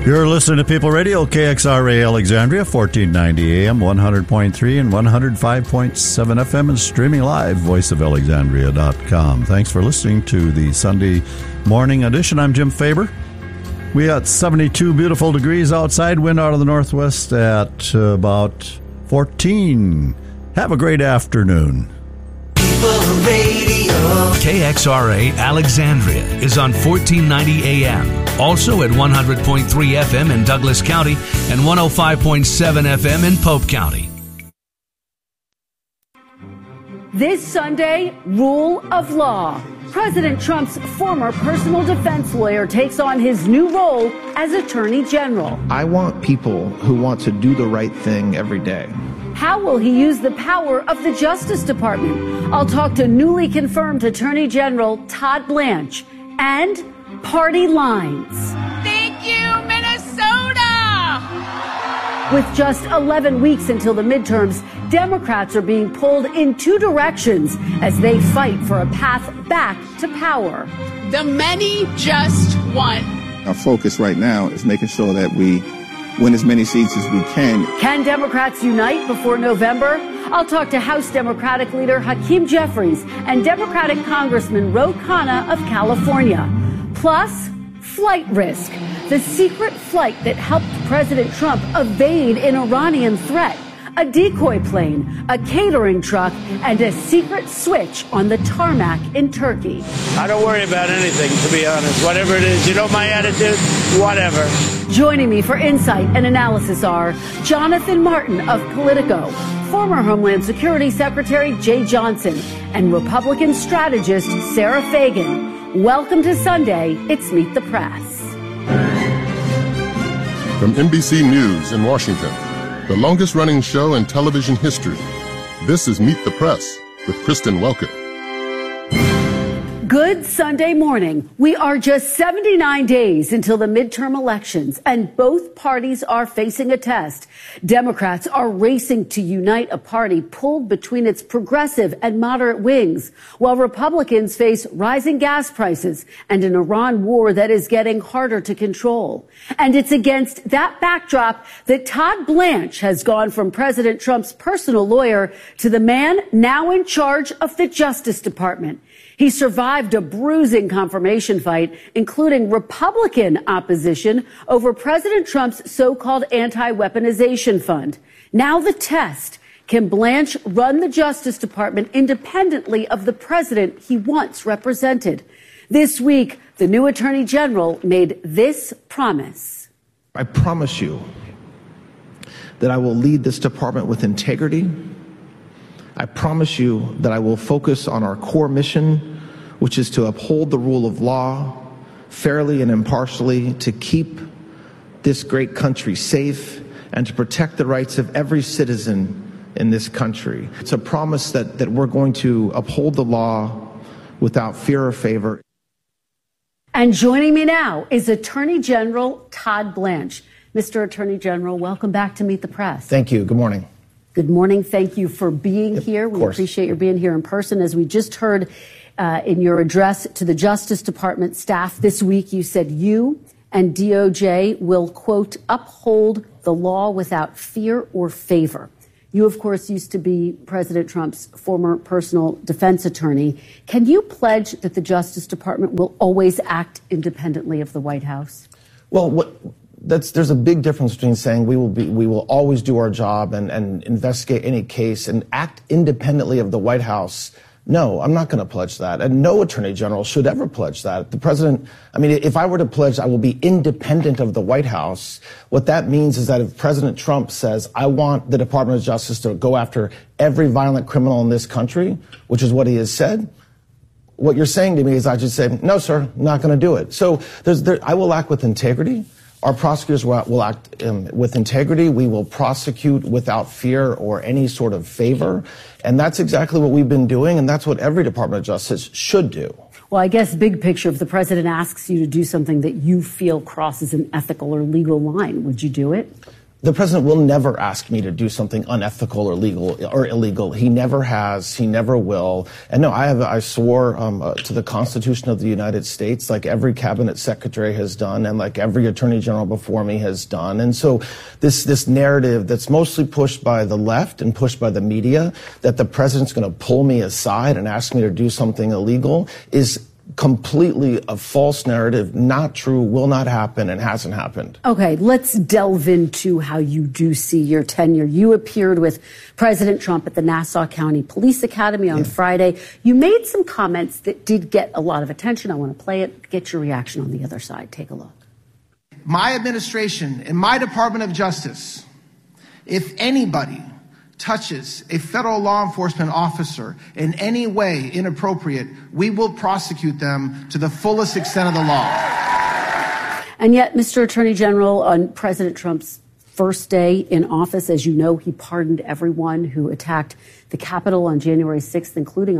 You're listening to People Radio, KXRA Alexandria, 1490 AM, 100.3 and 105.7 FM, and streaming live, voiceofalexandria.com. Thanks for listening to the Sunday morning edition. I'm Jim Faber. We got 72 beautiful degrees outside, wind out of the northwest at about 14. Have a great afternoon. People Radio. KXRA Alexandria is on 1490 AM. Also at 100.3 FM in Douglas County and 105.7 FM in Pope County. This Sunday, rule of law. President Trump's former personal defense lawyer takes on his new role as Attorney General. I want people who want to do the right thing every day. How will he use the power of the Justice Department? I'll talk to newly confirmed Attorney General Todd Blanche and party lines. Thank you, Minnesota! With just 11 weeks until the midterms, Democrats are being pulled in two directions as they fight for a path back to power. The many just won. Our focus right now is making sure that we win as many seats as we can. Can Democrats unite before November? I'll talk to House Democratic leader Hakeem Jeffries and Democratic Congressman Ro Khanna of California. Plus, flight risk, the secret flight that helped President Trump evade an Iranian threat, a decoy plane, a catering truck, and a secret switch on the tarmac in Turkey. I don't worry about anything, to be honest. Whatever it is, you know my attitude? Whatever. Joining me for insight and analysis are Jonathan Martin of Politico, former Homeland Security Secretary Jay Johnson, and Republican strategist Sarah Fagan. Welcome to Sunday. It's Meet the Press. From NBC News in Washington, the longest-running show in television history, this is Meet the Press with Kristen Welker. Good Sunday morning. We are just 79 days until the midterm elections, and both parties are facing a test. Democrats are racing to unite a party pulled between its progressive and moderate wings, while Republicans face rising gas prices and an Iran war that is getting harder to control. And it's against that backdrop that Todd Blanche has gone from President Trump's personal lawyer to the man now in charge of the Justice Department. He survived a bruising confirmation fight, including Republican opposition over President Trump's so-called anti-weaponization fund. Now the test. Can Blanche run the Justice Department independently of the president he once represented? This week, the new Attorney General made this promise. I promise you that I will lead this department with integrity. I promise you that I will focus on our core mission, which is to uphold the rule of law fairly and impartially, to keep this great country safe, and to protect the rights of every citizen in this country. It's a promise that we're going to uphold the law without fear or favor. And joining me now is Attorney General Todd Blanche. Mr. Attorney General, welcome back to Meet the Press. Thank you. Good morning. Good morning. Thank you for being here. We appreciate your being here in person. As we just heard in your address to the Justice Department staff this week, you said you and DOJ will, quote, uphold the law without fear or favor. You, of course, used to be President Trump's former personal defense attorney. Can you pledge that the Justice Department will always act independently of the White House? Well, there's a big difference between saying we will always do our job and investigate any case and act independently of the White House. No, I'm not going to pledge that. And no attorney general should ever pledge that. The president, if I were to pledge I will be independent of the White House, what that means is that if President Trump says, I want the Department of Justice to go after every violent criminal in this country, which is what he has said, what you're saying to me is I should say, no, sir, not going to do it. So I will act with integrity. Our prosecutors will act with integrity. We will prosecute without fear or any sort of favor. And that's exactly what we've been doing, and that's what every Department of Justice should do. Well, I guess big picture, if the president asks you to do something that you feel crosses an ethical or legal line, would you do it? The president will never ask me to do something unethical or legal or illegal. He never has. He never will. And no, I swore to the Constitution of the United States, like every cabinet secretary has done, and like every attorney general before me has done. And so this narrative that's mostly pushed by the left and pushed by the media, that the president's going to pull me aside and ask me to do something illegal, is completely a false narrative, not true, will not happen, and hasn't happened. Okay, let's delve into how you do see your tenure. You appeared with President Trump at the Nassau County Police Academy on Friday. You made some comments that did get a lot of attention. I want to play it, get your reaction on the other side. Take a look. My administration and my Department of Justice, if anybody touches a federal law enforcement officer in any way inappropriate, we will prosecute them to the fullest extent of the law. And yet, Mr. Attorney General, on President Trump's first day in office, as you know, he pardoned everyone who attacked the Capitol on January 6th, including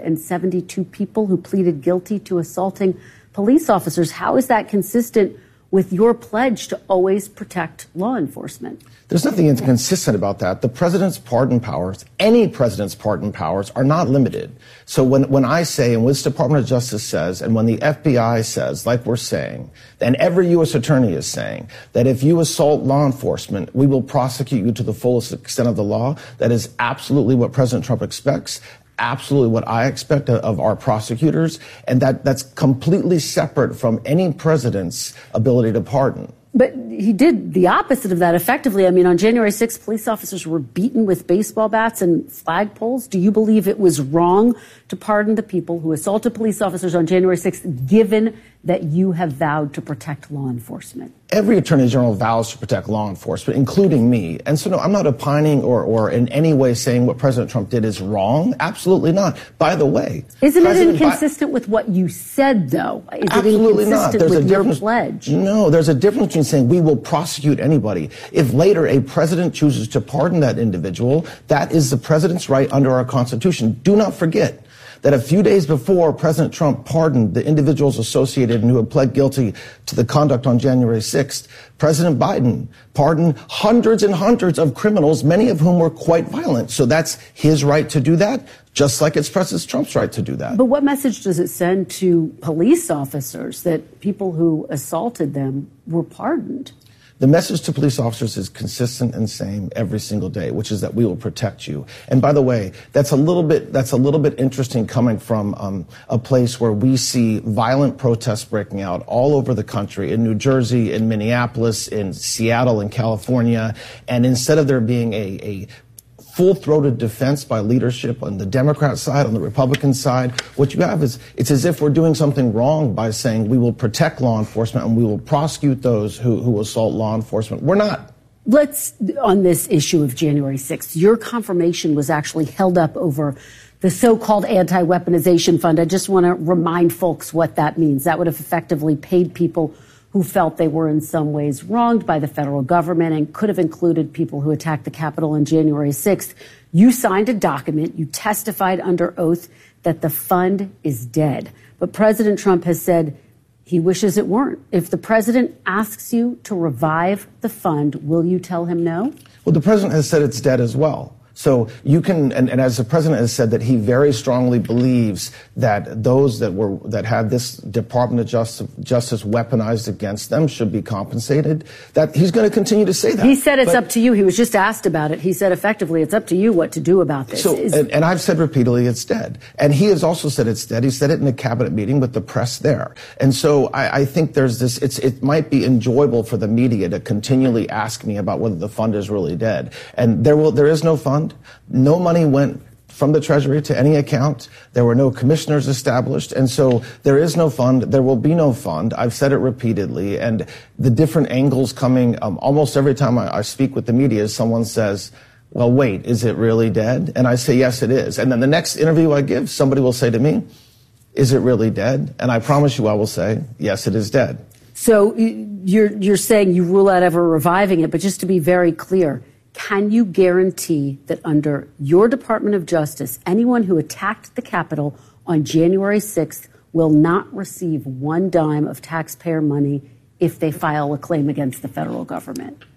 172 people who pleaded guilty to assaulting police officers. How is that consistent with your pledge to always protect law enforcement? There's nothing inconsistent about that. The president's pardon powers, any president's pardon powers, are not limited. So when I say, and when this Department of Justice says, and when the FBI says, like we're saying, and every U.S. attorney is saying, that if you assault law enforcement, we will prosecute you to the fullest extent of the law, that is absolutely what President Trump expects. Absolutely what I expect of our prosecutors, and that's completely separate from any president's ability to pardon. But he did the opposite of that effectively. I mean, on January 6th, police officers were beaten with baseball bats and flagpoles. Do you believe it was wrong to pardon the people who assaulted police officers on January 6th, given that you have vowed to protect law enforcement? Every attorney general vows to protect law enforcement, including me. And so, no, I'm not opining or in any way saying what President Trump did is wrong. Absolutely not. By the way, isn't it inconsistent with what you said, though? Is absolutely it inconsistent not. with your pledge? No, there's a difference between saying we will prosecute anybody. If later a president chooses to pardon that individual, that is the president's right under our Constitution. Do not forget that a few days before President Trump pardoned the individuals associated and who had pled guilty to the conduct on January 6th, President Biden pardoned hundreds and hundreds of criminals, many of whom were quite violent. So that's his right to do that, just like it's President Trump's right to do that. But what message does it send to police officers that people who assaulted them were pardoned? The message to police officers is consistent and same every single day, which is that we will protect you. And by the way, that's a little bit interesting coming from a place where we see violent protests breaking out all over the country, in New Jersey, in Minneapolis, in Seattle, in California, and instead of there being a full-throated defense by leadership on the Democrat side, on the Republican side, what you have is it's as if we're doing something wrong by saying we will protect law enforcement and we will prosecute those who assault law enforcement. We're not. Let's, on this issue of January 6th, your confirmation was actually held up over the so-called anti-weaponization fund. I just want to remind folks what that means. That would have effectively paid people who felt they were in some ways wronged by the federal government, and could have included people who attacked the Capitol on January 6th. You signed a document. You testified under oath that the fund is dead. But President Trump has said he wishes it weren't. If the president asks you to revive the fund, will you tell him no? Well, the president has said it's dead as well. So you can, and as the president has said, that he very strongly believes that those that had this Department of Justice weaponized against them should be compensated. That he's going to continue to say that. He said it's up to you. He was just asked about it. He said effectively it's up to you what to do about this. So, and I've said repeatedly it's dead. And he has also said it's dead. He said it in a cabinet meeting with the press there. And so I think there's this. It might be enjoyable for the media to continually ask me about whether the fund is really dead. And there is no fund. No money went from the Treasury to any account. There were no commissioners established. And so there is no fund. There will be no fund. I've said it repeatedly. And the different angles coming almost every time I speak with the media is someone says, well, wait, is it really dead? And I say, yes, it is. And then the next interview I give, somebody will say to me, is it really dead? And I promise you I will say, yes, it is dead. So you're saying you rule out ever reviving it, but just to be very clear, can you guarantee that under your Department of Justice, anyone who attacked the Capitol on January 6th will not receive one dime of taxpayer money if they file a claim against the federal government?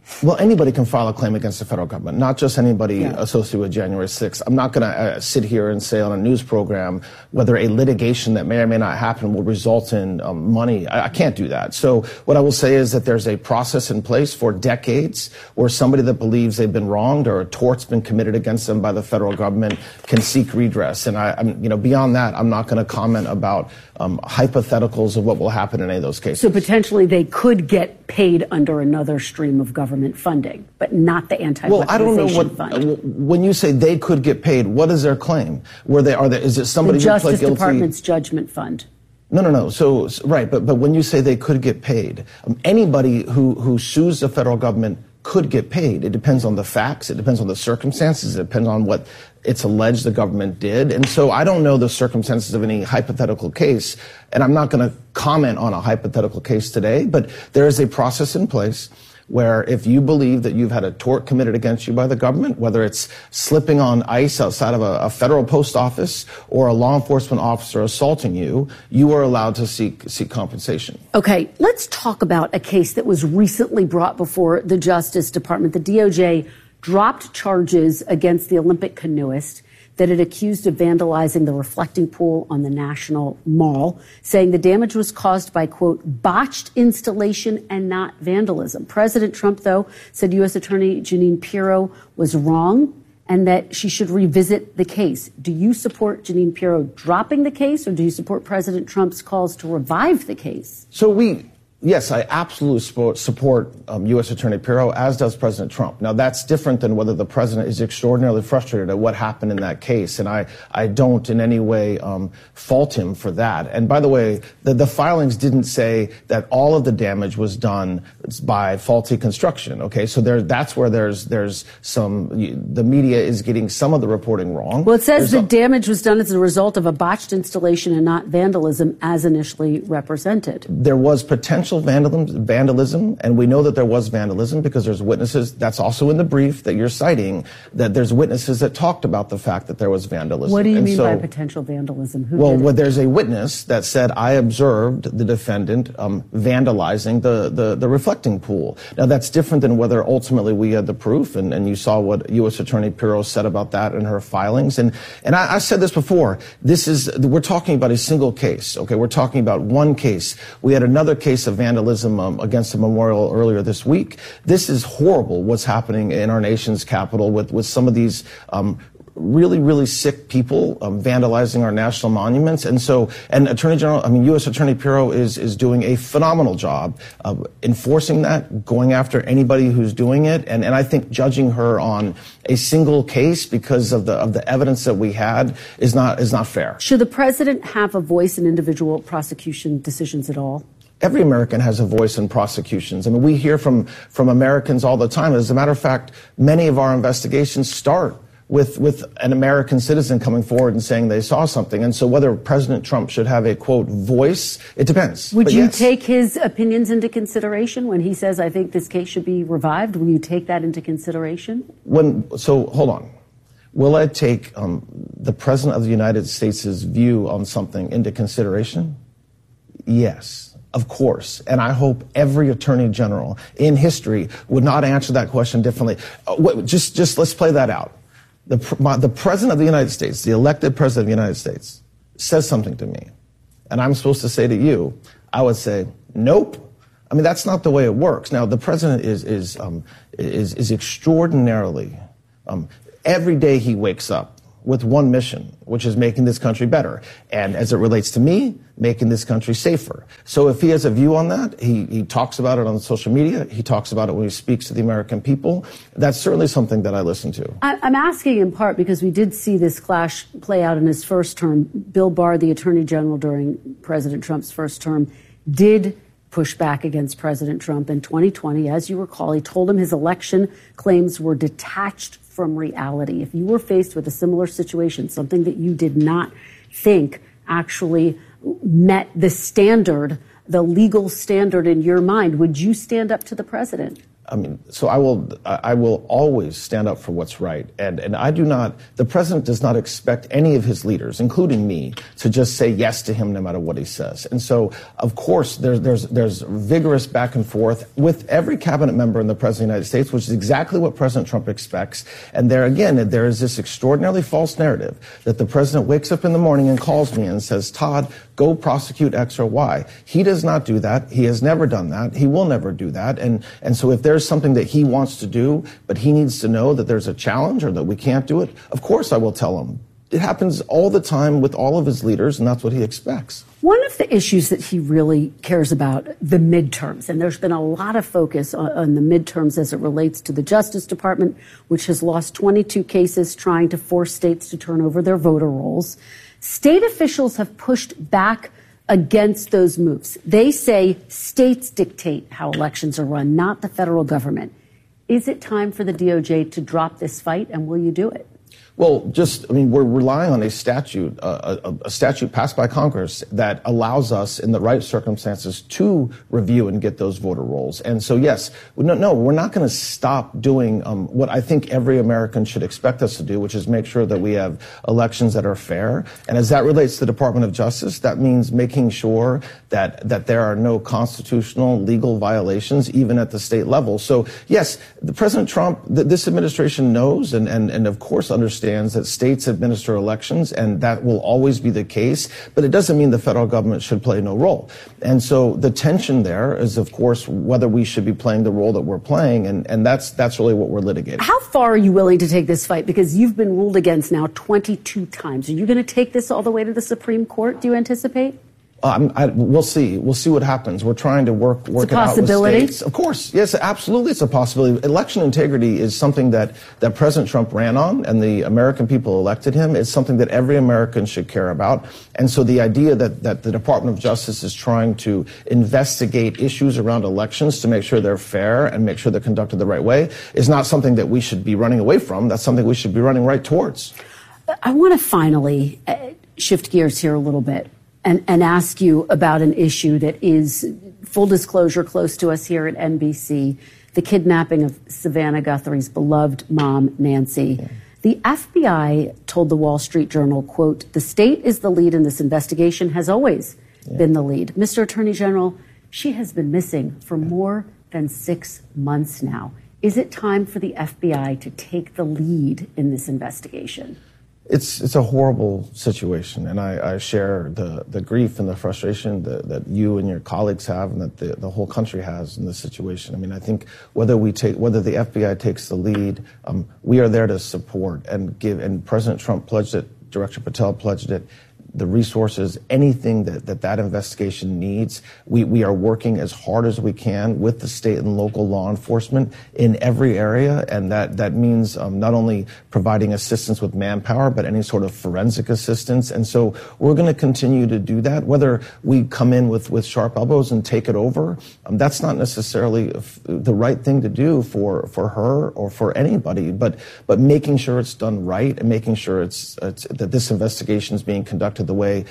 Well, anybody can file a claim against the federal government, not just anybody associated with January 6th. I'm not going to sit here and say on a news program whether a litigation that may or may not happen will result in money. I can't do that. So what I will say is that there's a process in place for decades where somebody that believes they've been wronged or a tort's been committed against them by the federal government can seek redress. And I'm beyond that, I'm not going to comment about hypotheticals of what will happen in any of those cases. So potentially they could get paid under another stream of government funding, but not the anti-weaponization I don't know fund. When you say they could get paid, what is their claim? Is it somebody the who pled guilty? Justice Department's judgment fund. No. So right, but when you say they could get paid, anybody who sues the federal government could get paid. It depends on the facts. It depends on the circumstances. It depends on what it's alleged the government did. And so I don't know the circumstances of any hypothetical case, and I'm not going to comment on a hypothetical case today, but there is a process in place where if you believe that you've had a tort committed against you by the government, whether it's slipping on ice outside of a federal post office or a law enforcement officer assaulting you, you are allowed to seek compensation. Okay, let's talk about a case that was recently brought before the Justice Department. The DOJ dropped charges against the Olympic canoeist that it accused of vandalizing the reflecting pool on the National Mall, saying the damage was caused by, quote, botched installation and not vandalism. President Trump, though, said U.S. Attorney Jeanine Pirro was wrong and that she should revisit the case. Do you support Jeanine Pirro dropping the case, or do you support President Trump's calls to revive the case? Yes, I absolutely support U.S. Attorney Pirro, as does President Trump. Now, that's different than whether the president is extraordinarily frustrated at what happened in that case, and I don't in any way fault him for that. And by the way, the filings didn't say that all of the damage was done by faulty construction. Okay, so that's where there's some the media is getting some of the reporting wrong. Well, it says the damage was done as a result of a botched installation and not vandalism, as initially represented. There was potential vandalism, and we know that there was vandalism because there's witnesses. That's also in the brief that you're citing, that there's witnesses that talked about the fact that there was vandalism. What do you mean by potential vandalism? There's a witness that said, I observed the defendant vandalizing the reflecting pool. Now, that's different than whether ultimately we had the proof, and you saw what U.S. Attorney Pirro said about that in her filings. And I said this before, we're talking about a single case, okay? We're talking about one case. We had another case of vandalism against a memorial earlier this week. This is horrible what's happening in our nation's capital with some of these really, really sick people vandalizing our national monuments. And U.S. Attorney Pirro is doing a phenomenal job of enforcing that, going after anybody who's doing it. And I think judging her on a single case because of the evidence that we had is not fair. Should the president have a voice in individual prosecution decisions at all? Every American has a voice in prosecutions. I mean, we hear from Americans all the time. As a matter of fact, many of our investigations start with an American citizen coming forward and saying they saw something. And so whether President Trump should have a, quote, voice, it depends. Would you take his opinions into consideration when he says, I think this case should be revived? Will you take that into consideration? Hold on. Will I take the President of the United States' view on something into consideration? Yes. Of course, and I hope every attorney general in history would not answer that question differently. Just let's play that out. The President of the United States, the elected President of the United States, says something to me, and I'm supposed to say to you, I would say, nope. I mean, that's not the way it works. Now, the President is extraordinarily, every day he wakes up with one mission, which is making this country better. And as it relates to me, making this country safer. So if he has a view on that, he talks about it on social media, he talks about it when he speaks to the American people. That's certainly something that I listen to. I'm asking in part because we did see this clash play out in his first term. Bill Barr, the Attorney General during President Trump's first term, did push back against President Trump in 2020. As you recall, he told him his election claims were detached from reality. If you were faced with a similar situation, something that you did not think actually met the standard, the legal standard in your mind, would you stand up to the president? So I will always stand up for what's right. And the president does not expect any of his leaders, including me, to just say yes to him no matter what he says. And so, of course, there's vigorous back and forth with every cabinet member in the president of the United States, which is exactly what President Trump expects. And there is this extraordinarily false narrative that the president wakes up in the morning and calls me and says, Todd, go prosecute X or Y. He does not do that. He has never done that. He will never do that. And so if there's something that he wants to do, but he needs to know that there's a challenge or that we can't do it, of course I will tell him. It happens all the time with all of his leaders, and that's what he expects. One of the issues that he really cares about, the midterms, and there's been a lot of focus on the midterms as it relates to the Justice Department, which has lost 22 cases trying to force states to turn over their voter rolls. State officials have pushed back against those moves. They say states dictate how elections are run, not the federal government. Is it time for the DOJ to drop this fight, and will you do it? Well, we're relying on a statute passed by Congress that allows us, in the right circumstances, to review and get those voter rolls. And so, yes, no, we're not going to stop doing what I think every American should expect us to do, which is make sure that we have elections that are fair. And as that relates to the Department of Justice, that means making sure that there are no constitutional legal violations, even at the state level. So, yes, President Trump, this administration knows and of course understands that states administer elections, and that will always be the case, but it doesn't mean the federal government should play no role. And so the tension there is, of course, whether we should be playing the role that we're playing, and that's really what we're litigating. How far are you willing to take this fight? Because you've been ruled against now 22 times. Are you going to take this all the way to the Supreme Court, do you anticipate? We'll see. We'll see what happens. We're trying to work it out with states. Of course. Yes, absolutely. It's a possibility. Election integrity is something that President Trump ran on and the American people elected him. It's something that every American should care about. And so the idea that the Department of Justice is trying to investigate issues around elections to make sure they're fair and make sure they're conducted the right way is not something that we should be running away from. That's something we should be running right towards. I want to finally shift gears here a little bit and ask you about an issue that is, full disclosure, close to us here at NBC, the kidnapping of Savannah Guthrie's beloved mom, Nancy. Yeah. The FBI told the Wall Street Journal, quote, "The state is the lead in this investigation, has always been the lead." Mr. Attorney General, she has been missing for more than 6 months now. Is it time for the FBI to take the lead in this investigation? It's a horrible situation, and I share the grief and the frustration that you and your colleagues have, and that the whole country has in this situation. I mean, I think whether the FBI takes the lead, we are there to support and give. And President Trump pledged it. Director Patel pledged it. The resources, anything that investigation needs, we are working as hard as we can with the state and local law enforcement in every area, and that means not only providing assistance with manpower, but any sort of forensic assistance. And so we're going to continue to do that. Whether we come in with sharp elbows and take it over, that's not necessarily the right thing to do for her or for anybody. But making sure it's done right and making sure that this investigation is being conducted the way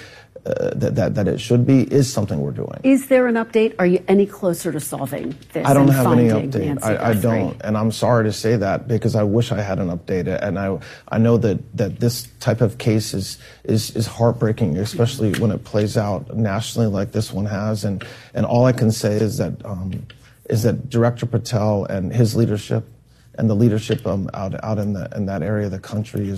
that it should be is something we're doing. Is there an update? Are you any closer to solving this? I don't have any update. I don't, and I'm sorry to say that because I wish I had an update. And I know that this type of case is heartbreaking, especially when it plays out nationally like this one has. And all I can say is that Director Patel and his leadership and the leadership out in that area of the country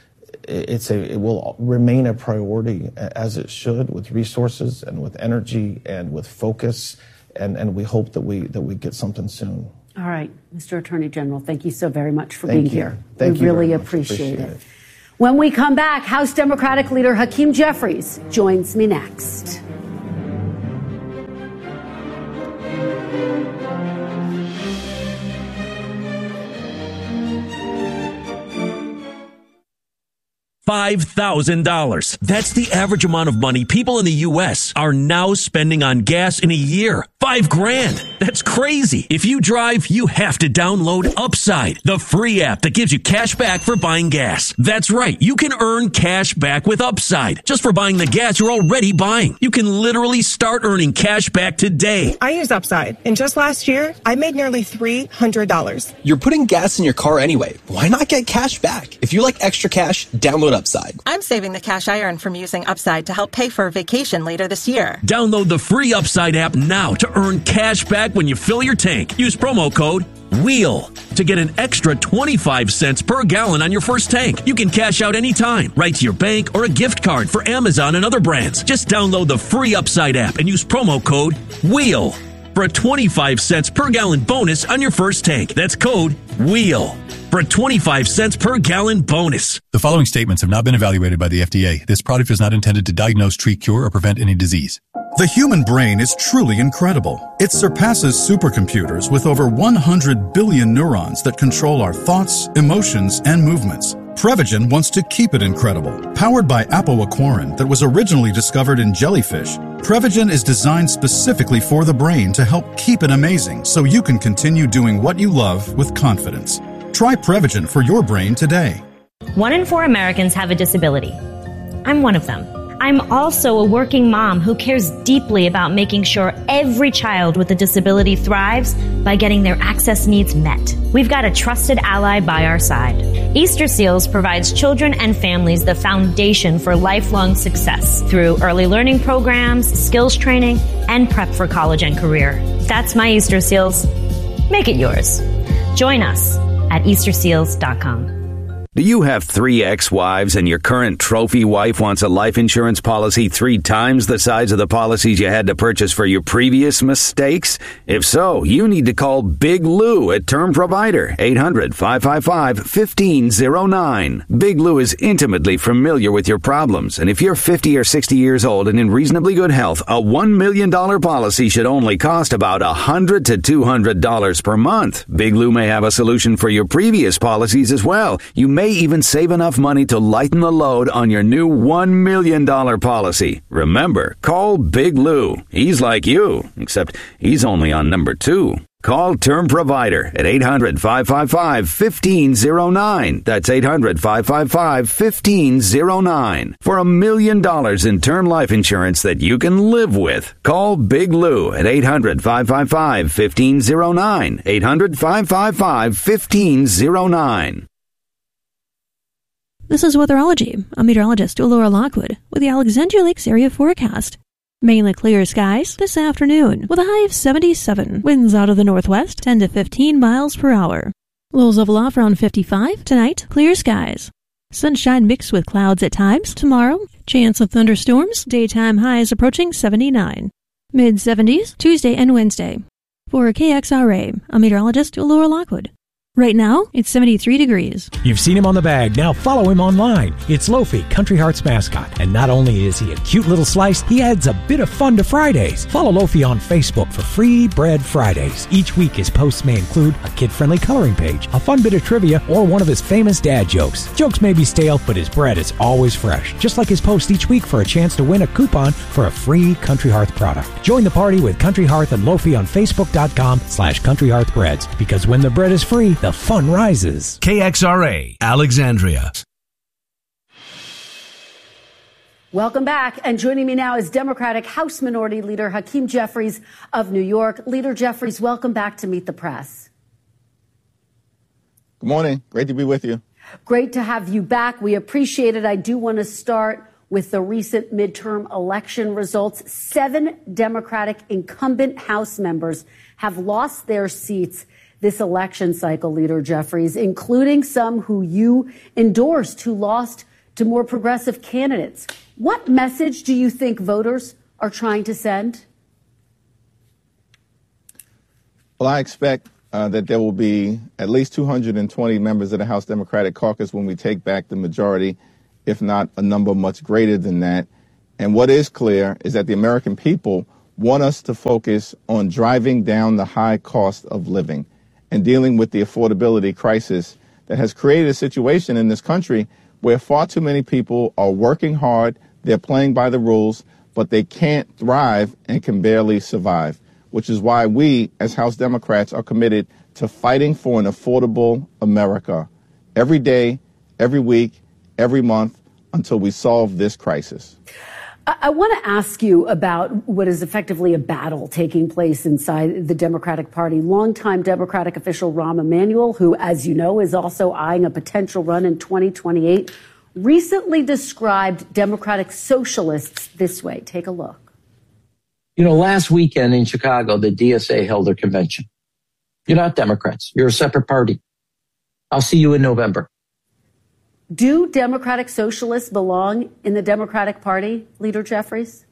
it will remain a priority, as it should, with resources and with energy and with focus, and we hope that we get something soon. All right, Mr. Attorney General, thank you so very much for being here. Thank you. We really appreciate it. When we come back, House Democratic Leader Hakeem Jeffries joins me next. $5,000. That's the average amount of money people in the U.S. are now spending on gas in a year. $5,000. That's crazy. If you drive, you have to download Upside, the free app that gives you cash back for buying gas. That's right. You can earn cash back with Upside just for buying the gas you're already buying. You can literally start earning cash back today. I use Upside, and just last year, I made nearly $300. You're putting gas in your car anyway. Why not get cash back? If you like extra cash, download Upside. I'm saving the cash I earn from using Upside to help pay for a vacation later this year. Download the free Upside app now to earn cash back when you fill your tank. Use promo code WHEEL to get an extra 25 cents per gallon on your first tank. You can cash out anytime, right to your bank or a gift card for Amazon and other brands. Just download the free Upside app and use promo code WHEEL for a 25 cents per gallon bonus on your first tank. That's code WHEEL for a 25 cents per gallon bonus. The following statements have not been evaluated by the FDA. This product is not intended to diagnose, treat, cure, or prevent any disease. The human brain is truly incredible. It surpasses supercomputers with over 100 billion neurons that control our thoughts, emotions, and movements. Prevagen wants to keep it incredible. Powered by apoaquarin that was originally discovered in jellyfish, Prevagen is designed specifically for the brain to help keep it amazing so you can continue doing what you love with confidence. Try Prevagen for your brain today. 1 in 4 Americans have a disability. I'm one of them. I'm also a working mom who cares deeply about making sure every child with a disability thrives by getting their access needs met. We've got a trusted ally by our side. Easter Seals provides children and families the foundation for lifelong success through early learning programs, skills training, and prep for college and career. That's my Easter Seals. Make it yours. Join us at easterseals.com. Do you have 3 ex-wives and your current trophy wife wants a life insurance policy 3 times the size of the policies you had to purchase for your previous mistakes? If so, you need to call Big Lou at Term Provider, 800-555-1509. Big Lou is intimately familiar with your problems, and if you're 50 or 60 years old and in reasonably good health, a $1 million policy should only cost about $100 to $200 per month. Big Lou may have a solution for your previous policies as well. You may even save enough money to lighten the load on your new $1 million policy. Remember, call Big Lou. He's like you, except he's only on number 2. Call Term Provider at 800-555-1509. That's 800-555-1509. For $1 million in term life insurance that you can live with. Call Big Lou at 800-555-1509. 800-555-1509. This is Weatherology. I'm meteorologist Laura Lockwood with the Alexandria Lakes area forecast. Mainly clear skies this afternoon with a high of 77. Winds out of the northwest 10 to 15 miles per hour. Lows level off around 55. Tonight, clear skies. Sunshine mixed with clouds at times. Tomorrow, chance of thunderstorms. Daytime highs approaching 79. Mid-70s Tuesday and Wednesday. For KXRA, I'm meteorologist Laura Lockwood. Right now, it's 73 degrees. You've seen him on the bag. Now follow him online. It's Lofi, Country Heart's mascot. And not only is he a cute little slice, he adds a bit of fun to Fridays. Follow Lofi on Facebook for Free Bread Fridays. Each week, his posts may include a kid-friendly coloring page, a fun bit of trivia, or one of his famous dad jokes. Jokes may be stale, but his bread is always fresh. Just like his post each week for a chance to win a coupon for a free Country Hearth product. Join the party with Country Hearth and Lofi on Facebook.com/Country Hearth Breads. Because when the bread is free, the fun rises. KXRA, Alexandria. Welcome back. And joining me now is Democratic House Minority Leader Hakeem Jeffries of New York. Leader Jeffries, welcome back to Meet the Press. Good morning. Great to be with you. Great to have you back. We appreciate it. I do want to start with the recent midterm election results. 7 Democratic incumbent House members have lost their seats this election cycle, Leader Jeffries, including some who you endorsed who lost to more progressive candidates. What message do you think voters are trying to send? Well, I expect that there will be at least 220 members of the House Democratic Caucus when we take back the majority, if not a number much greater than that. And what is clear is that the American people want us to focus on driving down the high cost of living and dealing with the affordability crisis that has created a situation in this country where far too many people are working hard, they're playing by the rules, but they can't thrive and can barely survive. which is why we, as House Democrats, are committed to fighting for an affordable America every day, every week, every month, until we solve this crisis. I want to ask you about what is effectively a battle taking place inside the Democratic Party. Longtime Democratic official Rahm Emanuel, who, as you know, is also eyeing a potential run in 2028, recently described Democratic socialists this way. Take a look. You know, last weekend in Chicago, the DSA held their convention. You're not Democrats. You're a separate party. I'll see you in November. Do Democratic socialists belong in the Democratic Party, Leader Jeffries?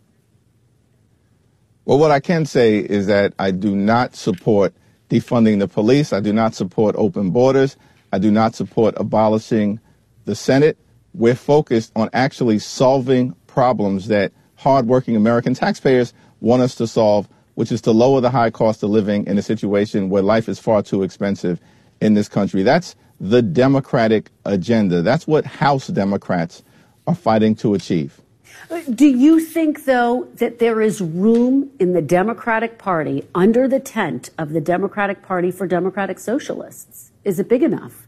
Well, what I can say is that I do not support defunding the police. I do not support open borders. I do not support abolishing the Senate. We're focused on actually solving problems that hardworking American taxpayers want us to solve, which is to lower the high cost of living in a situation where life is far too expensive in this country. That's the Democratic agenda. That's what House Democrats are fighting to achieve. Do you think, though, that there is room in the Democratic Party under the tent of the Democratic Party for Democratic Socialists? Is it big enough?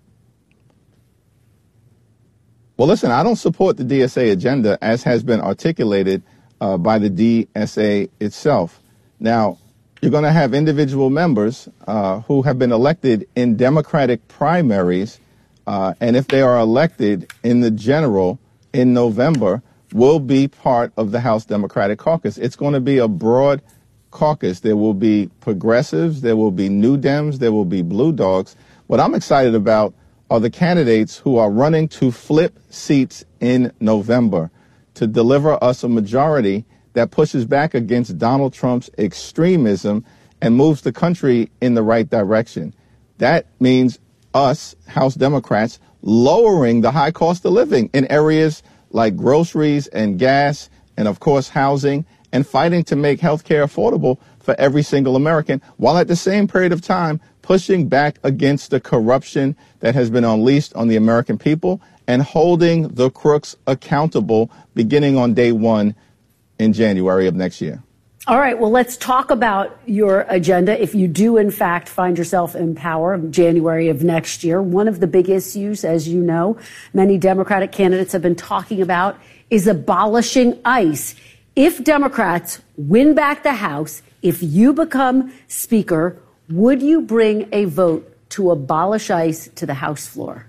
Well, listen, I don't support the DSA agenda as has been articulated by the DSA itself. Now, you're going to have individual members who have been elected in Democratic primaries, and if they are elected in the general in November, will be part of the House Democratic Caucus. It's going to be a broad caucus. There will be progressives, there will be New Dems, there will be Blue Dogs. What I'm excited about are the candidates who are running to flip seats in November to deliver us a majority that pushes back against Donald Trump's extremism and moves the country in the right direction. That means us, House Democrats, lowering the high cost of living in areas like groceries and gas and, of course, housing, and fighting to make health care affordable for every single American, while at the same period of time pushing back against the corruption that has been unleashed on the American people and holding the crooks accountable beginning on day one in January of next year. All right, well, let's talk about your agenda. If you do, in fact, find yourself in power in January of next year, one of the big issues, as you know, many Democratic candidates have been talking about is abolishing ICE. If Democrats win back the House, if you become Speaker, would you bring a vote to abolish ICE to the House floor?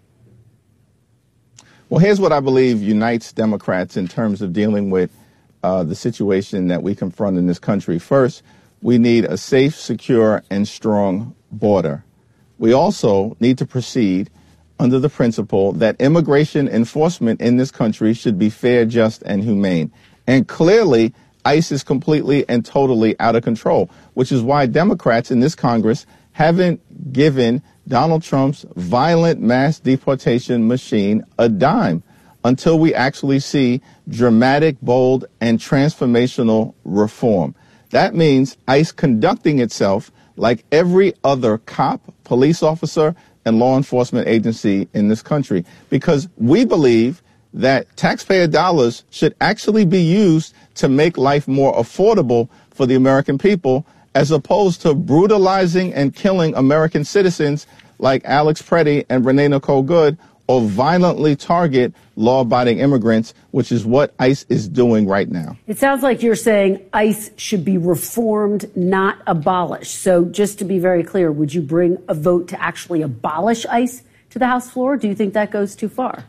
Well, here's what I believe unites Democrats in terms of dealing with the situation that we confront in this country. First, we need a safe, secure, and strong border. We also need to proceed under the principle that immigration enforcement in this country should be fair, just, and humane. And clearly, ICE is completely and totally out of control, which is why Democrats in this Congress haven't given Donald Trump's violent mass deportation machine a dime until we actually see dramatic, bold, and transformational reform. That means ICE conducting itself like every other cop, police officer, and law enforcement agency in this country, because we believe that taxpayer dollars should actually be used to make life more affordable for the American people, as opposed to brutalizing and killing American citizens like Alex Preddy and Renee Nicole Good, or violently target law-abiding immigrants, which is what ICE is doing right now. It sounds like you're saying ICE should be reformed, not abolished. So just to be very clear, would you bring a vote to actually abolish ICE to the House floor? Do you think that goes too far?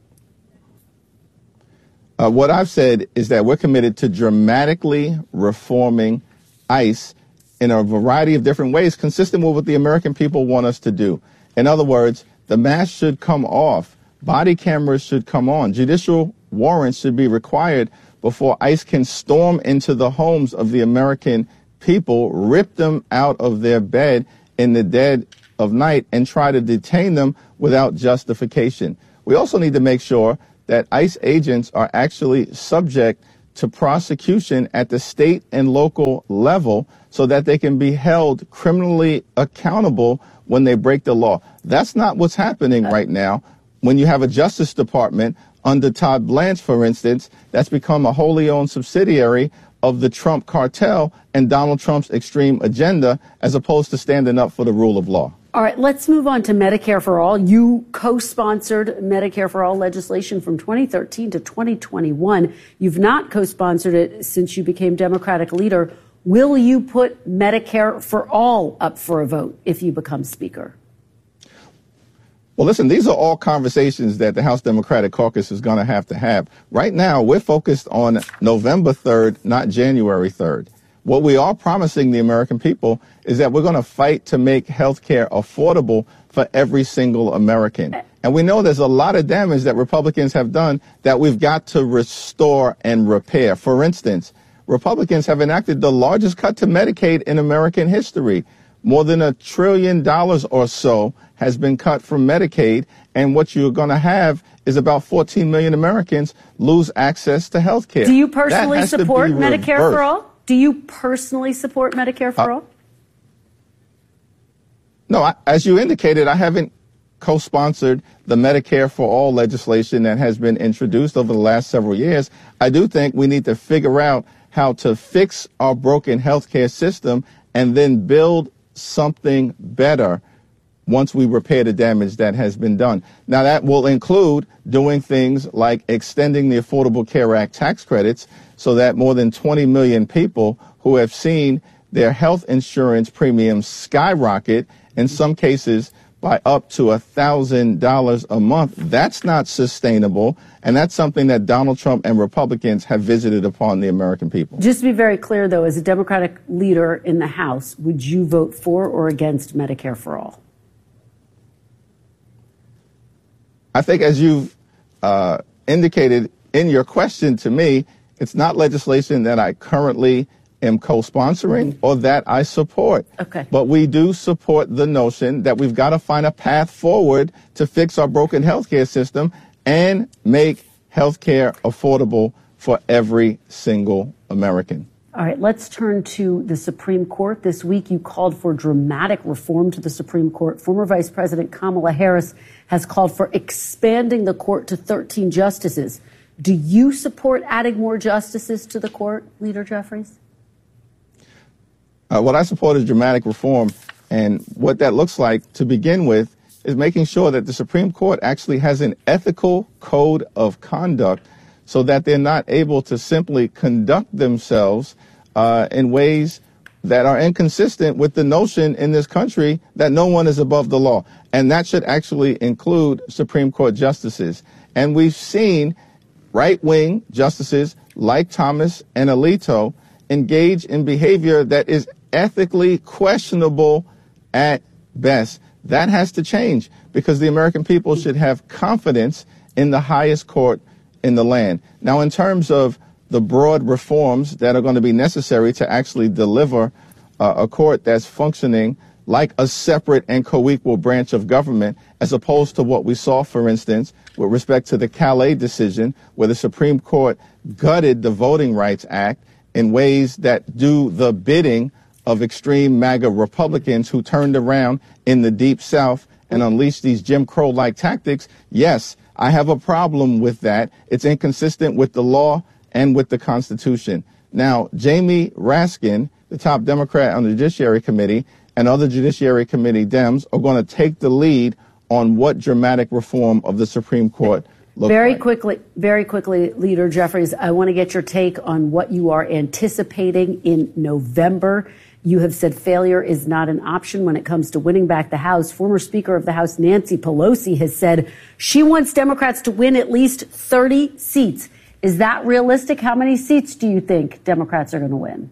What I've said is that we're committed to dramatically reforming ICE in a variety of different ways, consistent with what the American people want us to do. In other words, the mask should come off. Body cameras should come on. Judicial warrants should be required before ICE can storm into the homes of the American people, rip them out of their bed in the dead of night, and try to detain them without justification. We also need to make sure that ICE agents are actually subject to prosecution at the state and local level so that they can be held criminally accountable when they break the law. That's not what's happening right now. When you have a Justice Department under Todd Blanche, for instance, that's become a wholly owned subsidiary of the Trump cartel and Donald Trump's extreme agenda, as opposed to standing up for the rule of law. All right, let's move on to Medicare for All. You co-sponsored Medicare for All legislation from 2013 to 2021. You've not co-sponsored it since you became Democratic leader. Will you put Medicare for All up for a vote if you become Speaker? Well, listen, these are all conversations that the House Democratic Caucus is going to have. Right now, we're focused on November 3rd, not January 3rd. What we are promising the American people is that we're going to fight to make health care affordable for every single American. And we know there's a lot of damage that Republicans have done that we've got to restore and repair. For instance, Republicans have enacted the largest cut to Medicaid in American history. More than $1 trillion or so has been cut from Medicaid. And what you're going to have is about 14 million Americans lose access to health care. Do you personally support Medicare for All? Do you personally support Medicare for All? No, as you indicated, I haven't co-sponsored the Medicare for All legislation that has been introduced over the last several years. I do think we need to figure out how to fix our broken healthcare system and then build something better once we repair the damage that has been done. Now, that will include doing things like extending the Affordable Care Act tax credits so that more than 20 million people who have seen their health insurance premiums skyrocket, in some cases by up to $1,000 a month. That's not sustainable, and that's something that Donald Trump and Republicans have visited upon the American people. Just to be very clear, though, as a Democratic leader in the House, would you vote for or against Medicare for All? I think, as you've indicated in your question to me, it's not legislation that I currently am co-sponsoring or that I support. Okay. But we do support the notion that we've got to find a path forward to fix our broken healthcare system and make healthcare affordable for every single American. All right, let's turn to the Supreme Court. This week, you called for dramatic reform to the Supreme Court. Former Vice President Kamala Harris has called for expanding the court to 13 justices. Do you support adding more justices to the court, Leader Jeffries? What I support is dramatic reform. And what that looks like, to begin with, is making sure that the Supreme Court actually has an ethical code of conduct so that they're not able to simply conduct themselves in ways that are inconsistent with the notion in this country that no one is above the law. And that should actually include Supreme Court justices. And we've seen right-wing justices like Thomas and Alito engage in behavior that is ethically questionable at best. That has to change because the American people should have confidence in the highest court in the land. Now, in terms of the broad reforms that are going to be necessary to actually deliver a court that's functioning like a separate and co-equal branch of government, as opposed to what we saw, for instance, with respect to the Calais decision, where the Supreme Court gutted the Voting Rights Act in ways that do the bidding of extreme MAGA Republicans who turned around in the Deep South and unleashed these Jim Crow-like tactics. Yes, I have a problem with that. It's inconsistent with the law and with the Constitution. Now, Jamie Raskin, the top Democrat on the Judiciary Committee, and other Judiciary Committee Dems are going to take the lead on what dramatic reform of the Supreme Court looks like. Very quickly, Leader Jeffries, I want to get your take on what you are anticipating in November. You have said failure is not an option when it comes to winning back the House. Former Speaker of the House Nancy Pelosi has said she wants Democrats to win at least 30 seats. Is that realistic? How many seats do you think Democrats are going to win?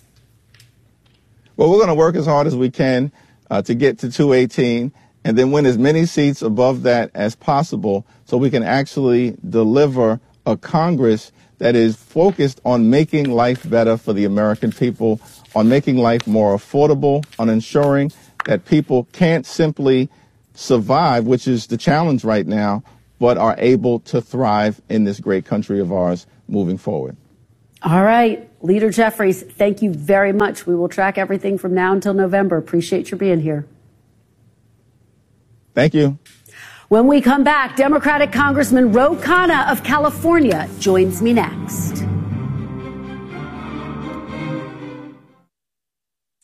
Well, we're going to work as hard as we can to get to 218 and then win as many seats above that as possible so we can actually deliver a Congress that is focused on making life better for the American people, on making life more affordable, on ensuring that people can't simply survive, which is the challenge right now, but are able to thrive in this great country of ours moving forward. All right. Leader Jeffries, thank you very much. We will track everything from now until November. Appreciate your being here. Thank you. When we come back, Democratic Congressman Ro Khanna of California joins me next.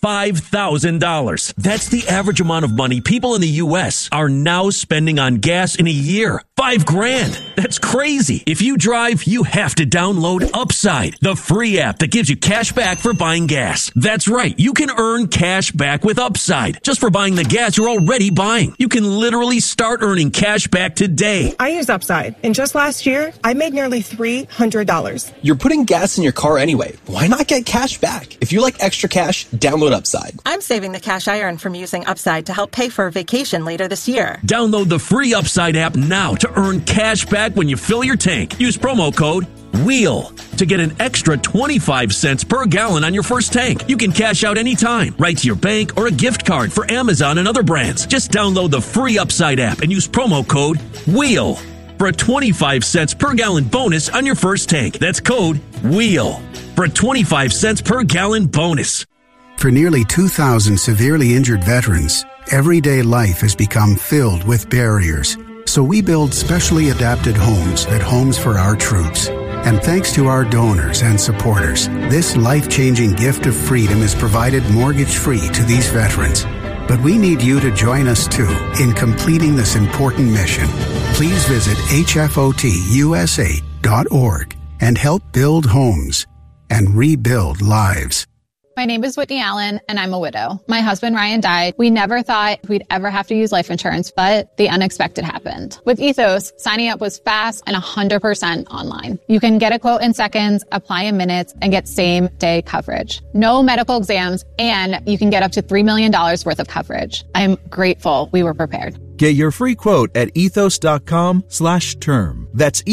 $5,000. That's the average amount of money people in the U.S. are now spending on gas in a year. $5,000. That's crazy. If you drive, you have to download Upside, the free app that gives you cash back for buying gas. That's right. You can earn cash back with Upside just for buying the gas you're already buying. You can literally start earning cash back today. I use Upside, and just last year, I made nearly $300. You're putting gas in your car anyway. Why not get cash back? If you like extra cash, download Upside. I'm saving the cash I earn from using Upside to help pay for a vacation later this year. Download the free Upside app now to earn cash back when you fill your tank. Use promo code WHEEL to get an extra 25 cents per gallon on your first tank. You can cash out anytime, right to your bank or a gift card for Amazon and other brands. Just download the free Upside app and use promo code WHEEL for a 25 cents per gallon bonus on your first tank. That's code WHEEL for a 25 cents per gallon bonus. For nearly 2,000 severely injured veterans, everyday life has become filled with barriers. So we build specially adapted homes at Homes for Our Troops. And thanks to our donors and supporters, this life-changing gift of freedom is provided mortgage-free to these veterans. But we need you to join us, too, in completing this important mission. Please visit hfotusa.org and help build homes and rebuild lives. My name is Whitney Allen, and I'm a widow. My husband, Ryan, died. We never thought we'd ever have to use life insurance, but the unexpected happened. With Ethos, signing up was fast and 100% online. You can get a quote in seconds, apply in minutes, and get same-day coverage. No medical exams, and you can get up to $3 million worth of coverage. I'm grateful we were prepared. Get your free quote at ethos.com/term. That's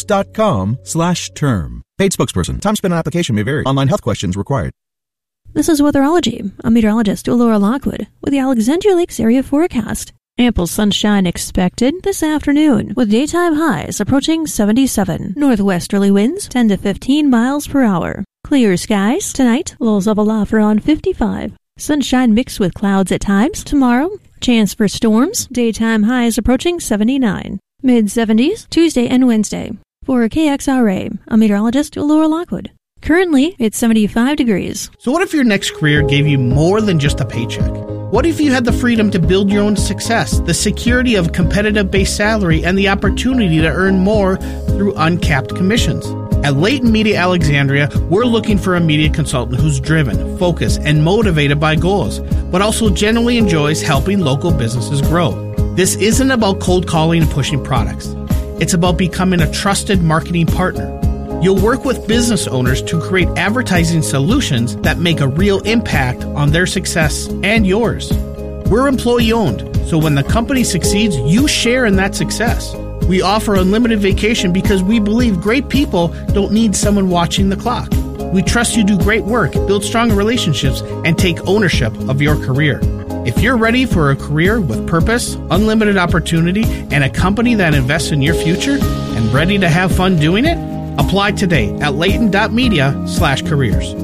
ethos.com/term. Paid spokesperson. Time spent on application may vary. Online health questions required. This is Weatherology. I'm meteorologist Laura Lockwood with the Alexandria Lakes area forecast. Ample sunshine expected this afternoon, with daytime highs approaching 77. Northwesterly winds 10 to 15 miles per hour. Clear skies tonight, lows of aloft around 55. Sunshine mixed with clouds at times tomorrow. Chance for storms, daytime highs approaching 79. Mid-70s Tuesday and Wednesday. For KXRA, I'm meteorologist Laura Lockwood. Currently, it's 75 degrees. So what if your next career gave you more than just a paycheck? What if you had the freedom to build your own success, the security of a competitive base salary, and the opportunity to earn more through uncapped commissions? At Leighton Media Alexandria, we're looking for a media consultant who's driven, focused, and motivated by goals, but also genuinely enjoys helping local businesses grow. This isn't about cold calling and pushing products. It's about becoming a trusted marketing partner. You'll work with business owners to create advertising solutions that make a real impact on their success and yours. We're employee-owned, so when the company succeeds, you share in that success. We offer unlimited vacation because we believe great people don't need someone watching the clock. We trust you do great work, build strong relationships, and take ownership of your career. If you're ready for a career with purpose, unlimited opportunity, and a company that invests in your future, and ready to have fun doing it, apply today at layton.media/careers.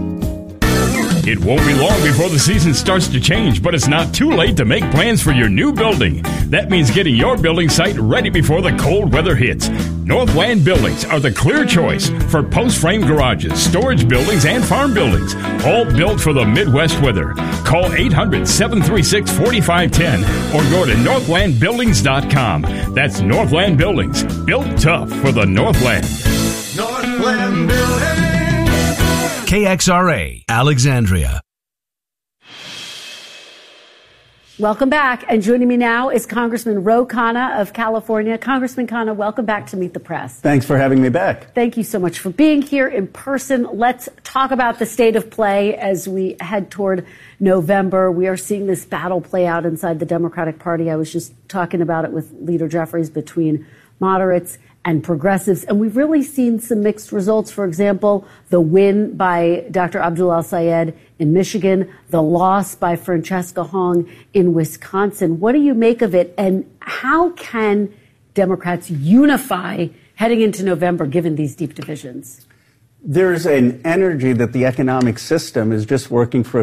It won't be long before the season starts to change, but it's not too late to make plans for your new building. That means getting your building site ready before the cold weather hits. Northland Buildings are the clear choice for post-frame garages, storage buildings, and farm buildings, all built for the Midwest weather. Call 800-736-4510 or go to northlandbuildings.com. That's Northland Buildings, built tough for the Northland. Northland Building. KXRA, Alexandria. Welcome back. And joining me now is Congressman Ro Khanna of California. Congressman Khanna, welcome back to Meet the Press. Thanks for having me back. Thank you so much for being here in person. Let's talk about the state of play as we head toward November. We are seeing this battle play out inside the Democratic Party. I was just talking about it with Leader Jeffries between moderates and progressives. And we've really seen some mixed results. For example, the win by Dr. Abdul El-Sayed in Michigan, the loss by Francesca Hong in Wisconsin. What do you make of it? And how can Democrats unify heading into November, given these deep divisions? There's an energy that the economic system is just working for